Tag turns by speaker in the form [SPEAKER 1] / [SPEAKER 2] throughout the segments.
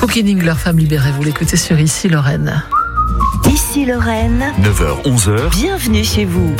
[SPEAKER 1] Pauline Engler, Femme libérée, vous l'écoutez sur Ici Lorraine.
[SPEAKER 2] Ici Lorraine,
[SPEAKER 3] 9h-11h,
[SPEAKER 2] bienvenue chez vous.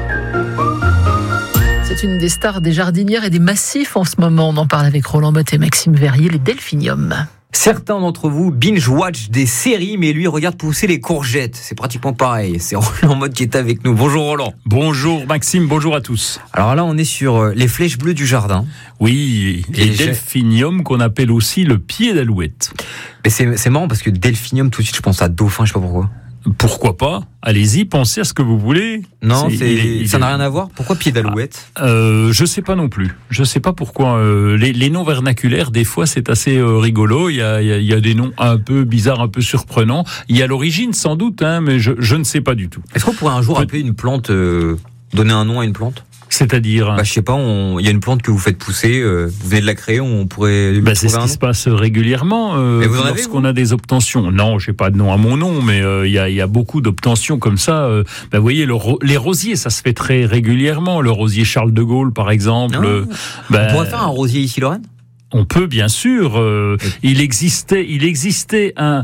[SPEAKER 1] C'est une des stars des jardinières et des massifs en ce moment. On en parle avec Roland Motte et Maxime Verrier, les delphiniums.
[SPEAKER 4] Certains d'entre vous binge-watch des séries, mais lui regarde pousser les courgettes. C'est pratiquement pareil. C'est Roland Motte qui est avec nous. Bonjour Roland.
[SPEAKER 5] Bonjour Maxime, bonjour à tous.
[SPEAKER 4] Alors là, on est sur les flèches bleues du jardin.
[SPEAKER 5] Oui, les delphiniums qu'on appelle aussi le pied d'alouette.
[SPEAKER 4] Mais c'est marrant parce que delphinium, tout de suite, je pense à dauphin, je sais pas pourquoi.
[SPEAKER 5] Pourquoi pas ? Allez-y, pensez à ce que vous voulez.
[SPEAKER 4] Non, ça n'a rien à voir. Pourquoi pied d'alouette ?
[SPEAKER 5] Je sais pas non plus. Je sais pas pourquoi. Les noms vernaculaires, des fois, c'est assez rigolo. Il y a des noms un peu bizarres, un peu surprenants. Il y a l'origine, sans doute, mais je ne sais pas du tout.
[SPEAKER 4] Est-ce qu'on pourrait un jour appeler une plante, donner un nom à une plante ?
[SPEAKER 5] C'est-à-dire
[SPEAKER 4] je sais pas, il y a une plante que vous faites pousser, vous venez de la créer, on pourrait lui
[SPEAKER 5] c'est ce qui se passe régulièrement lorsqu'on a des obtentions. Non, j'ai pas de nom à mon nom, mais il y a beaucoup d'obtentions comme ça. Vous voyez, les rosiers, ça se fait très régulièrement. Le rosier Charles de Gaulle, par exemple.
[SPEAKER 4] On pourrait faire un rosier ici, Lorraine ?
[SPEAKER 5] On peut, bien sûr. Il existait un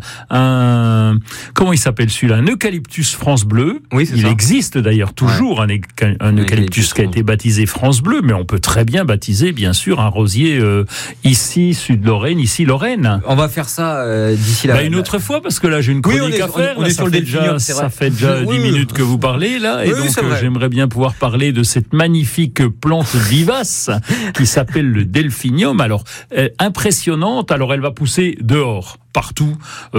[SPEAKER 5] comment il s'appelle celui-là ? Un eucalyptus France Bleu. Oui, c'est ça. Il existe d'ailleurs toujours un eucalyptus qui a été baptisé France Bleu, mais on peut très bien baptiser, bien sûr, un rosier ici Sud-Lorraine, ici Lorraine.
[SPEAKER 4] On va faire ça d'ici là.
[SPEAKER 5] Une autre fois, parce que là j'ai une chronique à faire. Ça fait déjà 10 minutes que vous parlez là, et donc j'aimerais bien pouvoir parler de cette magnifique plante vivace qui s'appelle le delphinium. Alors impressionnante. Alors elle va pousser dehors, partout.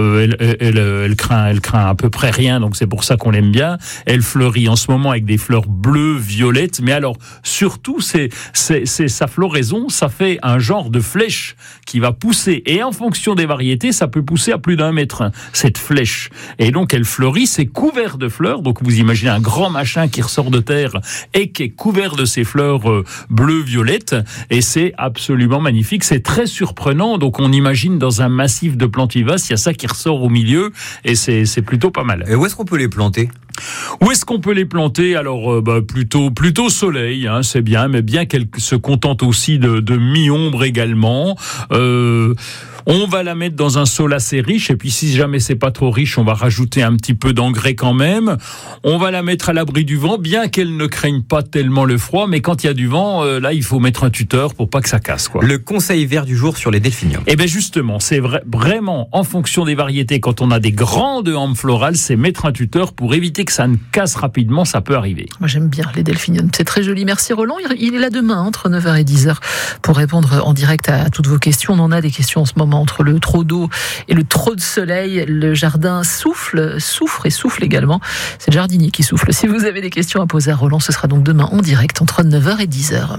[SPEAKER 5] Elle craint à peu près rien, donc c'est pour ça qu'on l'aime bien. Elle fleurit en ce moment avec des fleurs bleues, violettes, mais alors surtout c'est sa floraison, ça fait un genre de flèche qui va pousser, et en fonction des variétés, ça peut pousser à plus d'1 mètre, cette flèche. Et donc elle fleurit, c'est couvert de fleurs, donc vous imaginez un grand machin qui ressort de terre et qui est couvert de ces fleurs bleues, violettes, et c'est absolument magnifique, c'est très surprenant. Donc on imagine dans un massif de plantes vivaces, il y a ça qui ressort au milieu, et c'est plutôt pas mal.
[SPEAKER 4] Et où est-ce qu'on peut les planter ?
[SPEAKER 5] Où est-ce qu'on peut les planter ? Alors plutôt soleil, c'est bien, mais bien qu'elle se contente aussi de mi-ombre également. On va la mettre dans un sol assez riche, et puis si jamais c'est pas trop riche, on va rajouter un petit peu d'engrais quand même. On va la mettre à l'abri du vent, bien qu'elle ne craigne pas tellement le froid, mais quand il y a du vent, là il faut mettre un tuteur pour pas que ça casse, quoi.
[SPEAKER 4] Le conseil vert du jour sur les delphiniums.
[SPEAKER 5] Eh bien justement, c'est vraiment en fonction des variétés, quand on a des grandes hampes florales, c'est mettre un tuteur pour éviter que ça ne casse rapidement, ça peut arriver.
[SPEAKER 1] Moi j'aime bien les delphiniums, c'est très joli. Merci Roland, il est là demain entre 9h et 10h pour répondre en direct à toutes vos questions. On en a des questions en ce moment entre le trop d'eau et le trop de soleil. Le jardin souffre et souffle également. C'est le jardinier qui souffle. Si vous avez des questions à poser à Roland, ce sera donc demain en direct entre 9h et 10h.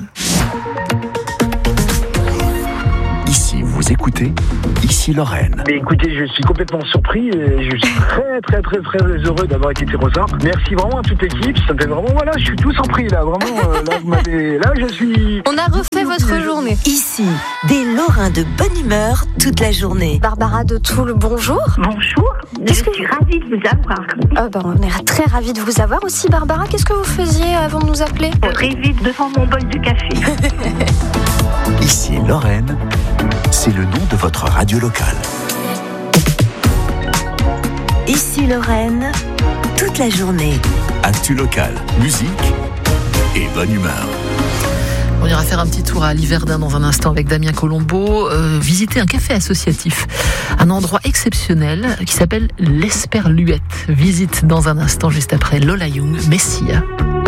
[SPEAKER 3] Ici, vous écoutez Ici Lorraine.
[SPEAKER 6] Mais écoutez, je suis complètement surpris et je suis très heureux d'avoir été témoin. Merci vraiment à toute l'équipe. Ça fait vraiment, je suis tout surpris là. Vraiment, là, je suis...
[SPEAKER 7] On a refait votre journée.
[SPEAKER 2] Ici, des Lorrains de bonne humeur toute la journée.
[SPEAKER 7] Barbara de Toul, bonjour.
[SPEAKER 8] Bonjour, je suis ravie de vous avoir.
[SPEAKER 7] On est très ravis de vous avoir aussi, Barbara. Qu'est-ce que vous faisiez avant de nous appeler ?
[SPEAKER 8] Je rêvais devant mon bol de café.
[SPEAKER 3] Ici Lorraine, c'est le nom de votre radio locale.
[SPEAKER 2] Ici Lorraine, toute la journée.
[SPEAKER 3] Actu locale, musique et bonne humeur.
[SPEAKER 1] On ira faire un petit tour à Liverdun dans un instant avec Damien Colombo, visiter un café associatif, un endroit exceptionnel qui s'appelle l'Esperluette. Visite dans un instant juste après Lola Young, Messia.